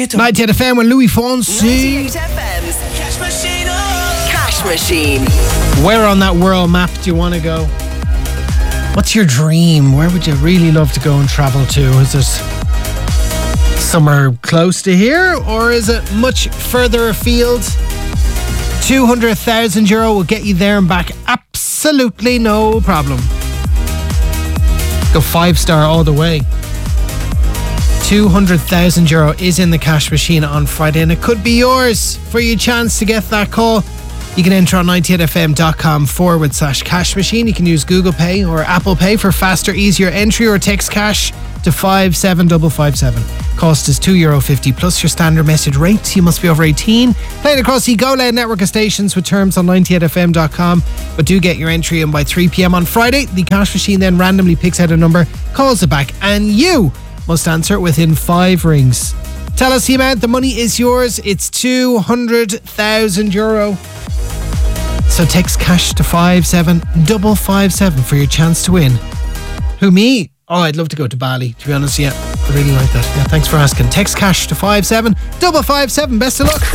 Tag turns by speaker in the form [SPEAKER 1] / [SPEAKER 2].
[SPEAKER 1] 98 FM with Louis Fonsi.
[SPEAKER 2] 98 FM's Cash Machine. Cash Machine.
[SPEAKER 1] Where on that world map do you want to go? What's your dream? Where would you really love to go and travel to? Is it somewhere close to here, or is it much further afield? 200,000 euro will get you there and back. Absolutely no problem. Go 5-star all the way. 200,000 euro is in the cash machine on Friday, and it could be yours. For your chance to get that call, you can enter on 98fm.com/cash machine. You can use Google Pay or Apple Pay for faster, easier entry, or text cash to 57557. Cost is €2.50 plus your standard message rate. You must be over 18. Playing across the Go Loud network of stations with terms on 98fm.com. But do get your entry in by 3 p.m. on Friday. The cash machine then randomly picks out a number, calls it back, and you must answer it within 5 rings. Tell us the amount. The money is yours. It's 200,000 euro. So text cash to 57557 for your chance to win. Who, me? Oh, I'd love to go to Bali, to be honest. Yeah, I really like that. Yeah, thanks for asking. Text cash to 57557. Best of luck.